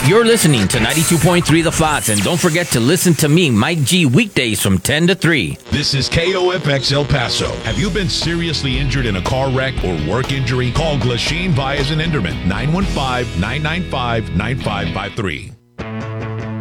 You're listening to 92.3 The Flats, and don't forget to listen to me, Mike G, weekdays from 10 to 3. This is KOFX El Paso. Have you been seriously injured in a car wreck or work injury? Call Glasheen Vyas and Enderman, 915-995-9553.